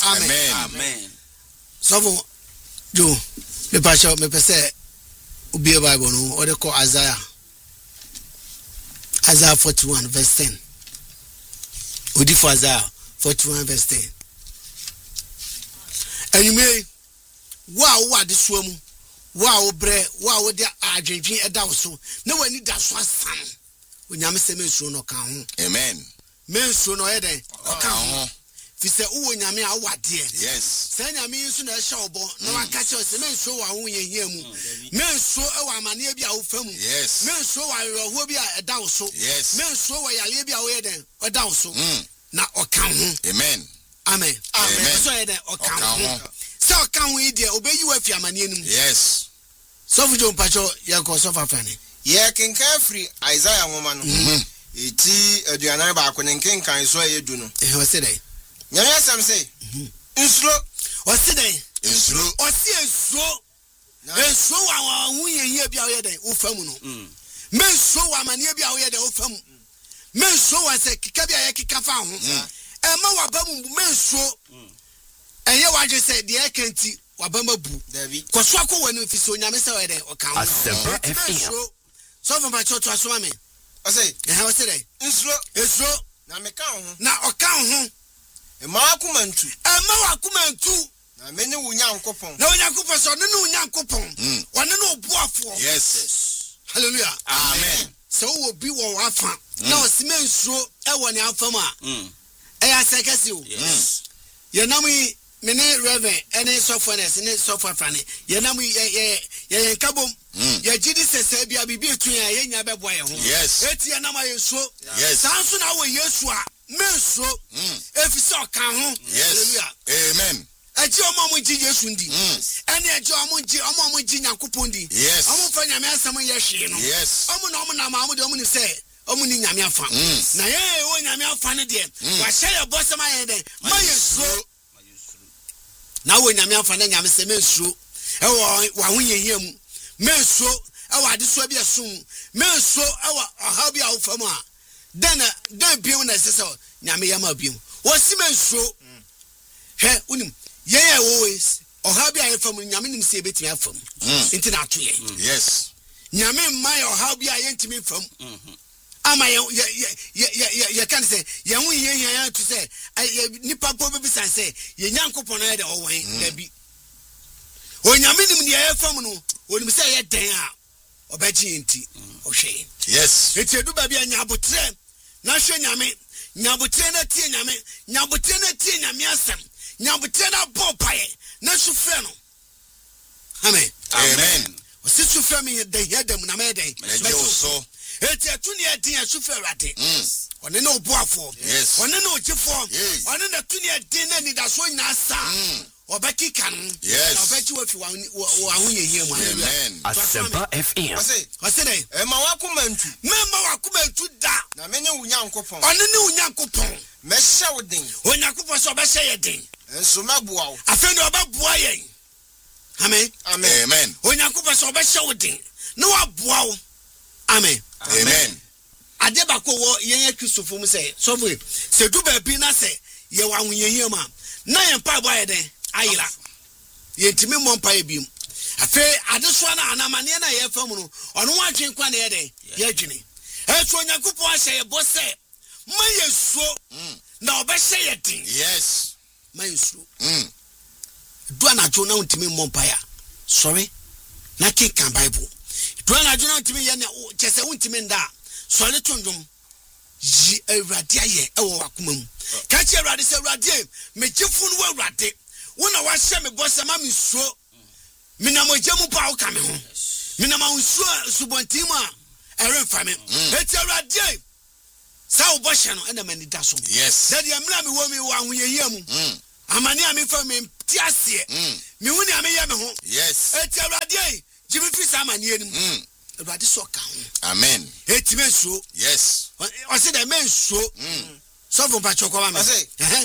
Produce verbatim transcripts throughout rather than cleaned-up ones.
Amen. Amen. So do me pastor me pese obi e Bible no o de call Isaiah. Isaiah forty-one verse ten. Odi for Isaiah forty-one verse ten. And you may wow what the swim wow bre wow de adwedwen eda wo so na wani da so asam onyame se mensuo no kan ho. Amen. Mensuo no ye den o kan ho fi se wo nyame a wade. Yes. Se nyame nsu na ehya obo na waka che se mensuo wa ho yehia mu mensuo e wa amane bia wo fam. Yes. Mensuo wa roho bia eda wo so. Yes. Mensuo wa yale bia wo ye den eda wo so na o kan ho. Amen. Amen. Amen. So ye den o kan ho. So kan we dey obeyi wa fi amane num. Yes. So for John Pacho ya ko so fa fani. Ye kenka free Isaiah nwoma no. Mhm. Eti aduanan ba ko nenken kan so ayedu no. Eh o se dey. Nyame asam say. Mhm. Nsuro o se dey. Nsuro. O se nsuro. Nsuro wa hu yehia bia wo ye dey wo fam no. Mhm. Me nsuro wa amane bia wo ye dey wo fam. Me nsuro wa se kika bia ye kika fa ho. E ma wa ba mu me nsuro. Eye wa je say de e kanti wabama bu David koso akọ wanu fiso nyame se we dey o kan Asempa F M so from pacho to aso ame I say eh o say dey nsuro esuro na me kan ho na o kan ho e ma akuma ntu e ma wakuma ntu na me ne wunya nkopon na wunya nkopon so ne ne wunya nkopon wone ne obuafo. Yes. Hallelujah. Amen. So wo bi wo wafa na o sime nsuro e woni afam a e ya sekesi o. Yes. Ye na mi mene reverend any softwareness any software fane ye na mu ye ye ye kabom ye gidi sese bia bibi etu ya ye nya bebo ye ho eti ye na ma yeso sanso na wo yesu a menso efisi okan ho. Hallelujah. Amen. Eji omo mo ji yesu ndi ene eji omo ji omo mo ji nyankopon ndi omo fa nyame asam ye hwe no omo na omo na ma omo de omo ni se omo ni nyame afa na ye wo nyame afa ne de wa hye ye bosama ye de ma yesu na wo nyame afa na nyame se mensuo e wo wa ho yehia mu mensuo e wa adeso bia sum mensuo e wa aha bia wo fam a den den biom na se se nyame yama biom wo si mensuo he unim ye ye wo is aha bia ye fam nyame nim se betimi afam enti na ato ye. Yes. Nyame mai aha bia ye ntimi fam ama ye ye ye ye kan say ye hu ye ye to say nipa po be san say ye nyankopon na de o wen da bi o nyame nim ne ye fam no onim say ye den a obaji enti o hwe. Yes. Eti edu ba bia nyabotre na hwe nyame nyabotre na tie nyame nyabotre na tie nyame asem nyabotre na bo pae na sufre no. Amen. Amen. O si sufre mi de ye dem na me den me so eti atuni edin asufe rade one na obuafo one na ogifo one na tuni edin na ni da so nyina sa obeki kan na obeki wafi wa ahunye hie mu. Amen. Asempa F M o se dey e ma wakuma ntu me ma wakuma ntu da na me ne wunya nkopon one ne wunya nkopon me hye wo den onyakopon so obehye ye den enso mabua wo afen de obabua ye. Amen. Amen. Amen. Onyakopon so obehye wo den na wabua wo. Amen. Amen. Ade ba ko wo yen Kristofo mu say so we se du ba bi na say ye wa hu yen ma na yen pa boy den ayira ye ntimi mo mpa ye bium afi ade so na anamane na ye fam no ono wa twen kwa na ye den ye dwene e so Onyakopon ahye ye bo say ma yesuo na obehye ye den. Yes. Ma yesuo mm du anajo na ntimi mo mpa ya sorry na ke kan Bible du anajo na ntimi ye na chese ntimi nda sorry tundum yi awrade aye e wo wakoma mu ka che awrade se awrade me gifu no awrade wona wa hye me bossa ma me suo me na mojamu pa wo ka me ho me na ma suo subontim a eremfa me eti awrade sa wo bohye no e na mani da so. Yes. That ya mra me wo me wa ahoyehia mu amane a me fa me ti ase me hu ni ame ye me ho. Yes. Eti awrade jibi fi sa amane anim awrade so ka ho. Amen. Eti me suo. Yes. O se de men suo so from pachokwa me eh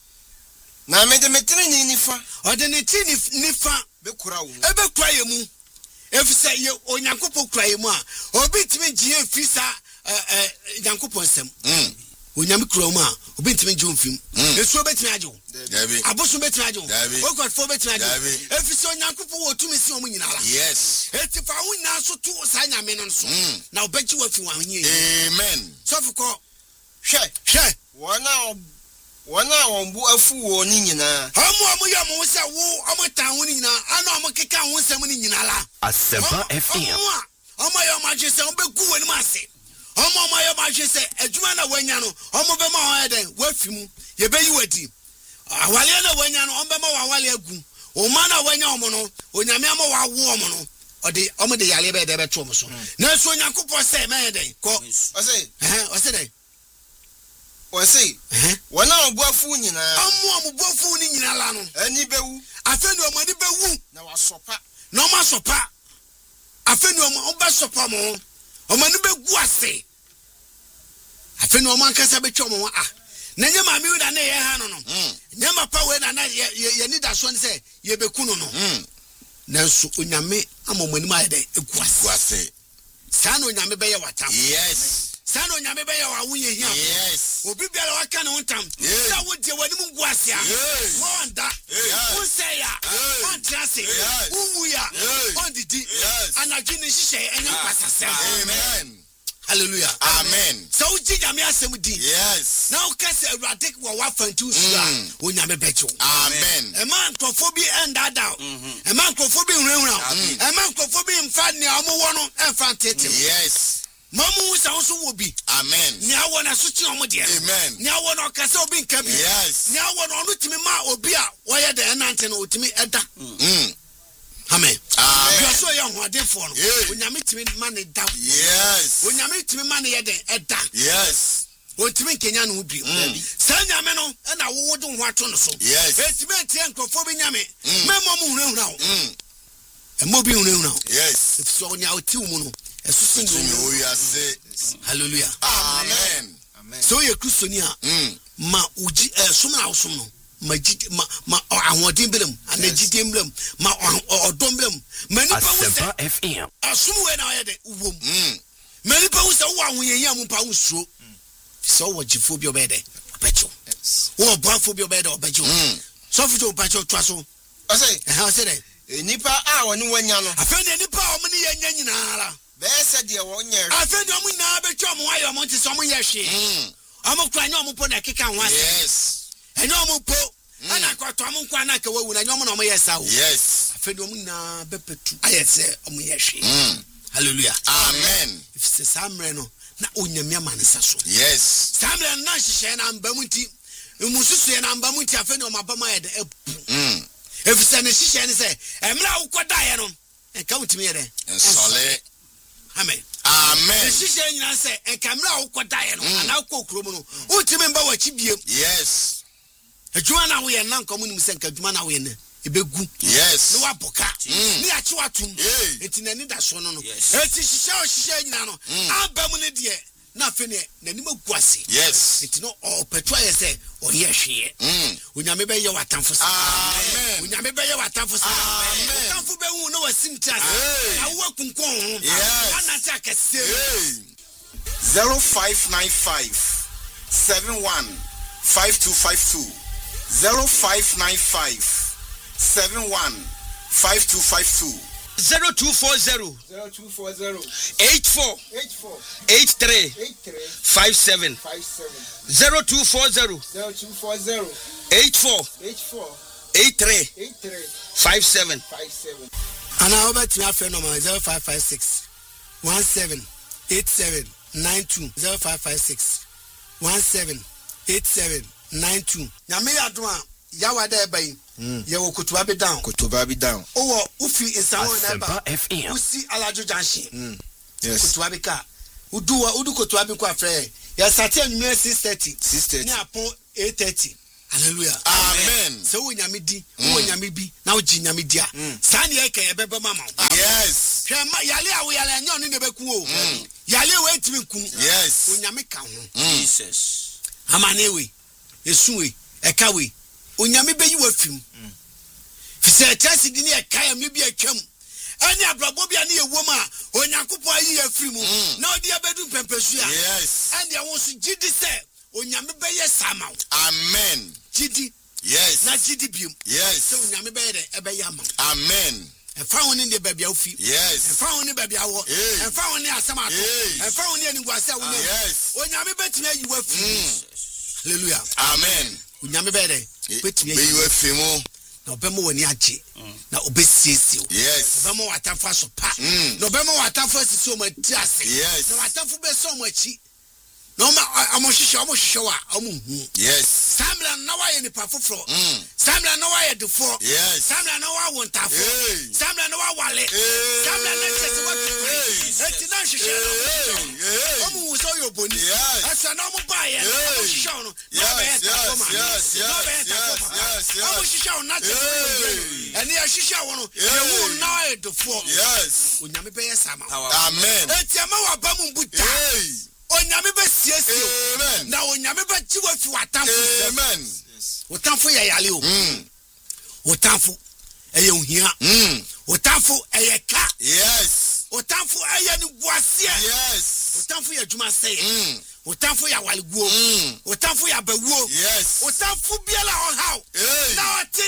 na me de metri ni nifa o de ne ti nifa be kura wo e be kura ye mu efisa ye Onyankopon kura ye mu a obi timi giye fisa eh eh Nyankopon sem onyame kura mu a obi ntimi nje ofim esuo betimi ajo David. abosu betimi ajo David. okofo betimi ajo David. efisi onyankopo wo tumi si omu nyina la Yes. eti fa wo nyina so tu sa nyame no so na obeji wa fi wa nye Amen. so fuko hwe hwe wona wona wonbu afu wo ni nyina omo omo ya mo se wo omo tan wo ni nyina ana omo keka wo nsem ni nyina la Asempa F M. omo ya ma je se obegu wani ma se omo omo ya ma je se adwuma na wanya no omo be ma ho eden wafi mu ye be yi wadi awale na wanya no omo be ma wa awale agu o ma na wanya omo no onyame ama wa wo omo no odi omo de yale be de be to omo so na so nyankopɔ se ma eden ko ose eh o se dey ose eh wona wonbu afu nyina omo omo bofu ni nyina la no ani bewu afeni omo ni bewu na wasopa na omo sopa afeni omo oba sopa mo omo ni begu ase afeni omo ankasa be twa omo ah na nya ma mi da na ye ha no no nya ma pa we na na ye ye ni da so nse ye beku no no na so onyame amomo ni ma ye de egu ase Wase. sa na onyame be ye watam Yes. sa na onyame be ye wa wunye hia Yes. obi biara waka ne wontam Yeah. sa wo die wani mu gu ase a Yeah. wonda Yeah. won say ya Yeah. on trase Yes. uwu ya Yeah. on didi Yes. anadwi ne hihye enye kwasasem Amen. hallelujah Amen. so uji nyame asem di Yes. na ukase awurade wo wafantu sura onyame becho Amen. e man krofo bi enda da e man krofo bi hunhunra e man krofo bi mfa ne amu wo no emfa tete Yes. mamu sa wo so wo bi Amen. ne awo na so chi omo de Amen. ne awo na okase obi nka bi Yes. ne awo na onu timi ma obi a wo ye de enante na otimi eda Mm. amen Amen. you so ye hoadefo no Yeah. onyame timi ma ne da Yes. onyame timi ma ne ye de eda Yes. ontimi kenya no bi sa nyame no na wo wo de ho ato no so Yes. etimi entie nkrofo bi nyame memo mu hunhunra wo Mm. emo bi hunhunra wo Yes. so onya otiw mu no esusu To no know you say. hallelujah Amen. amen so ye kristoni a Mm. ma uji som na awsom no ma jidi ma ma ahoden belem anagidi belem ma odom belem ma nipa wo se Asempa F M. asom we na ye de uwom Mm. ma nipa wo se wo ahoyehia mu pa wo suro so wo gifo bi obede obecho wo boafo bi obede obecho so fujo obecho twa so ose eh ha se de enipa a woni wanya no afende nipa o mni ye nya nyina la be se de wonye afende o mna be twa mo ayo mo nti so mo ye hwe Mm. amo kura nya mo po na keka ho ase Yes. enyo mo po ana kwato mo kwa na ka wawu na nyomo na mo ye sawo Yes. afende o mna bepetu ayese o mo ye hwe Mm. hallelujah Amen. if se samre no na onyame amanesa so Yes. samre na hihye na ambamu nti mususu na ambamu nti afende o mabama ye de ebu Mm. if se ne hihye ne se emra wo koda ye no enka mutimi ye de Ensole. amen Amen. hihye nyina se enka mra wo koda ye no ana ko kromo no utimi mba wachi biem Yes. adwuma na wo ye na nkomo nim se nka adwuma na wo ye ne ebegu Yes. ne waboka Mm. ne achi watum Yeah. eti nani da so no no Yes. eti hihye o hihye nyina no abamu ne de na afene nani maguase Yes. eti no o petua ye se o ye hweye Mm. onyame be ye watamfo sa Amen. onyame be ye watamfo sa Amen. watamfo be hu no wasimta Hey. na wo kunkon ho Yes. ana ta kase Hey. zero five nine five seven one five two five two zero five nine five seven one five two five two zero two four zero zero two four zero eight four eight four eight three eight three five seven five seven zero two four zero zero two four zero eight four eight four eight three eight three five seven. five seven. ana obetimi afre no zero five five six one seven eight seven nine two zero five five six one seven eight seven nine two nyame yadon a yawada ebai ye wo kutuba be down Kotoba be down. owo ufi insawo na Asempa ba F M. usi alajo junction Yes. kutuba be ka udu wa udu kutuba be ko afre ya sati anwumere six thirty six thirty. ni apon eight thirty hallelujah Amen. so wo nyame di wo nyame bi na wo ji nyame dia sa ne ye ka ye bebe mama Yes. hwe ma yale a wo yale anya onu ne beku o yale we timi ku Yes. wo nyame ka ho Jesus. amane we esuwe eka we onyame beyi wafim fise chasi di ne eka ya me bi atwam ani abrabo bia ne ewom a onyakopo ayi afiri mu na odi abedu pempesu a Yes. and ya wo so gidi se onyame bɛyɛ sama. Amen. Gidi. Yes. Na gidi biom. Yes. So onyame bɛyɛ de ɛbɛyɛ ama. Amen. Ɛfa wo ne de baabi a wofi. Yes. Ɛfa wo ne baabi a wo. Ɛfa wo ne asɛm ato. Ɛfa wo ne aniguase a wo ne. Yes. Onyame bɛtumi ayi wo afi. Hallelujah. Amen. Onyame bɛyɛ de bɛtumi ayi wo afi mu. Na obɛma wani agye. Na obɛsiesie. Yes. Obɛma watamfo aso pa. Na obɛma watamfo asisi o ma ti ase. Yes. Na watamfo bɛsɔ mo akyi. No ma amohihye amohihye wa amuhu. Yes. Samla na wa ye nipa foforo. Samla na wa ye defo. Yes. Samla na wa wontafo. Samla na wa wale. Samla na tese wa tse. Eti na hihye no. Omu so yo boni. Asa na omu ba ye. Amohihye no. Yes. Yes. Yes. Yes. Yes. Amohihye na tse. Eni ahihye wo no. Ye wu na ye defo. Yes. Onyame be ye sama. Amen. Eti ama wa ba mu buta. Onyame be siesie. Amen. Na onyame be ji wa fi watamfo. Amen. Wotamfo ye yale o. Mm. Wotamfo eye ohia. Mm. Wotamfo eye ka. Yes. Wotamfo eye ni buase. Yes. Wotamfo ye adwuma sey. Mm. Wotamfo ya waliguo. Mm. Wotamfo ya bawuo. Yes. Wotamfo biala on how.